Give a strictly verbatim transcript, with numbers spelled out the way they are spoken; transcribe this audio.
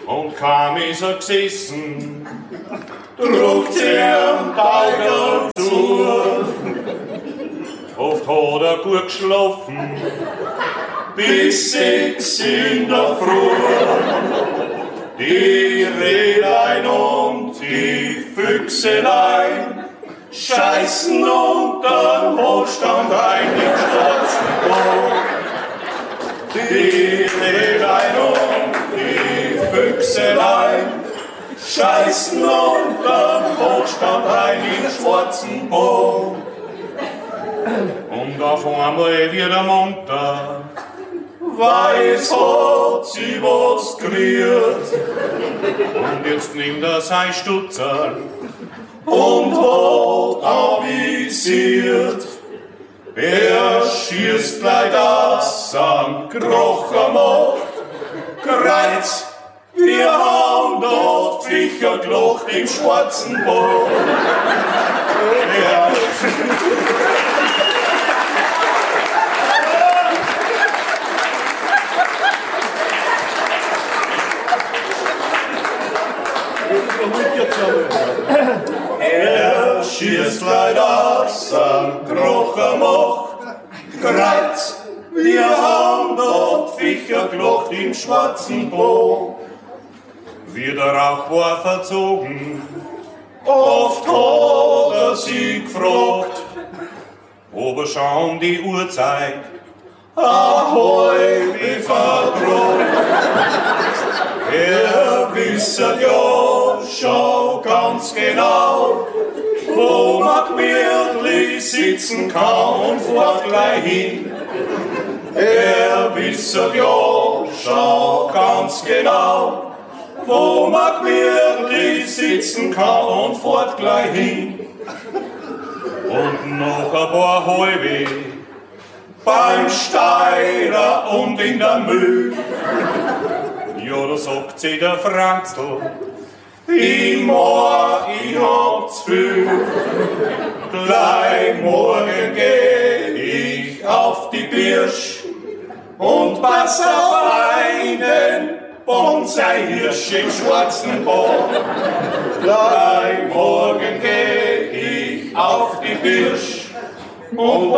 und kaum ist er gesessen, druckt sie am Tauger zu. Oft hat er gut geschlafen, bis sechs in der Früh. Die Rehlein und die Füchselein scheißen unterm Hochstand ein im schwarzen Boot. Die Rehlein und die Füchselein scheißen unterm Hochstand ein im schwarzen Boot. Und auf einmal wird er munter, weiß hat sie was gerührt. Und jetzt nimmt er sein Stutzer und hat avisiert. Er schießt gleich das am Krocher macht. Kreuz, wir haben dort Viecher gelocht im schwarzen Boot. Ja. Er schießt leider aus am Krocher macht. Kreuz, wir haben dort Viecher gelocht im schwarzen Boot. Wie der Rauch war verzogen, oft hat er sie gefragt, ob er schon um die Uhrzeit ahoi wie verdroht. Er wisset ja schon ganz genau, wo man gemütlich sitzen kann und fährt gleich hin. Er wisset ja schon ganz genau, wo man gemütlich sitzen kann und fährt gleich hin. Und noch ein paar Halbe beim Steirer und in der Mühl. Ja, da sagt sie der Franzl, ich mag, ich hab zu viel. Gleich morgen geh ich auf die Birsch und pass auf einen Bonsai-Hirsch im schwarzen Boot. Gleich morgen geh ich auf die Birsch und